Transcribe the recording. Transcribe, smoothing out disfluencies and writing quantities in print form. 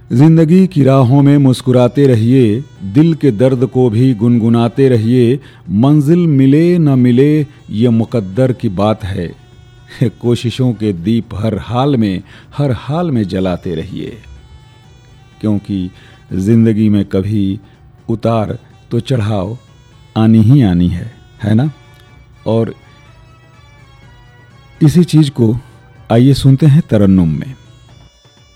जिंदगी की राहों में मुस्कुराते रहिए, दिल के दर्द को भी गुनगुनाते रहिए। मंजिल मिले न मिले ये मुकद्दर की बात है, कोशिशों के दीप हर हाल में जलाते रहिए। क्योंकि जिंदगी में कभी उतार तो चढ़ाव आनी ही आनी है ना। और इसी चीज को आइए सुनते हैं तरन्नुम में।